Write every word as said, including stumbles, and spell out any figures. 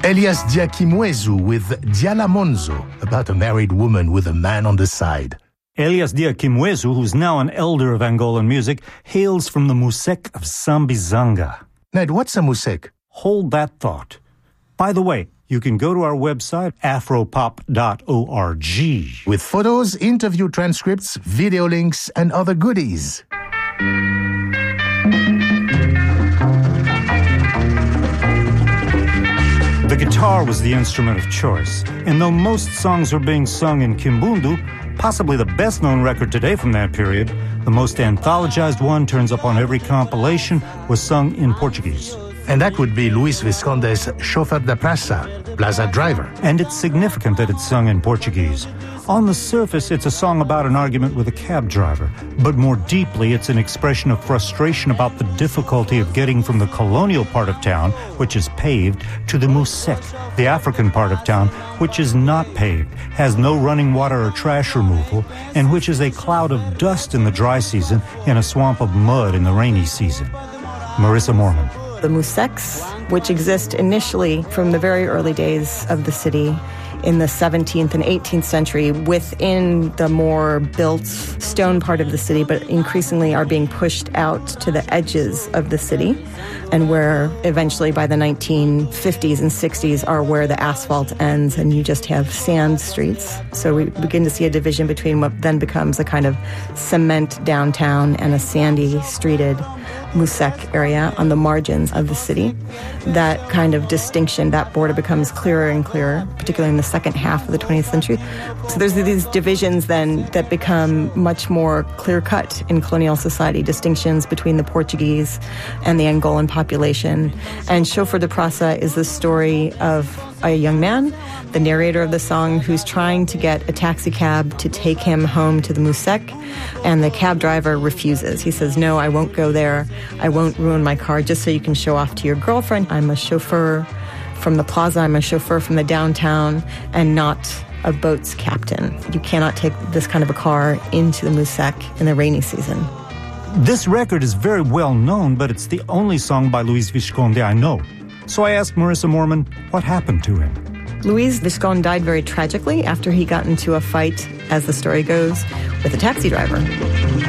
Elias Diakimwezu with Diala Monzo, about a married woman with a man on the side. Elias Diakimwezu, who's now an elder of Angolan music, hails from the Musek of Sambizanga. Ned, what's a Musek? Hold that thought. By the way, you can go to our website, afropop dot org. With photos, interview transcripts, video links, and other goodies. The guitar was the instrument of choice, and though most songs are being sung in Kimbundu, possibly the best-known record today from that period, the most anthologized one, turns up on every compilation, was sung in Portuguese. And that would be Luis Visconde's Chauffeur da Praça, Plaza Driver. And it's significant that it's sung in Portuguese. On the surface, it's a song about an argument with a cab driver, but more deeply, it's an expression of frustration about the difficulty of getting from the colonial part of town, which is paved, to the Musek, the African part of town, which is not paved, has no running water or trash removal, and which is a cloud of dust in the dry season and a swamp of mud in the rainy season. Marissa Moorman. The Museks, which exist initially from the very early days of the city in the seventeenth and eighteenth century within the more built stone part of the city, but increasingly are being pushed out to the edges of the city, and where eventually by the nineteen fifties and sixties are where the asphalt ends and you just have sand streets. So we begin to see a division between what then becomes a kind of cement downtown and a sandy streeted Musek area on the margins of the city. That kind of distinction, that border becomes clearer and clearer, particularly in the second half of the twentieth century. So there's these divisions then that become much more clear-cut in colonial society, distinctions between the Portuguese and the Angolan population. And Chauffeur da Praça is the story of a young man, the narrator of the song, who's trying to get a taxi cab to take him home to the Musek, and the cab driver refuses. He says, no, I won't go there. I won't ruin my car just so you can show off to your girlfriend. I'm a chauffeur from the plaza. I'm a chauffeur from the downtown and not a boat's captain. You cannot take this kind of a car into the Musek in the rainy season. This record is very well known, but it's the only song by Luis Visconde I know. So I asked Marissa Moorman what happened to him. Luis Visconde died very tragically after he got into a fight, as the story goes, with a taxi driver.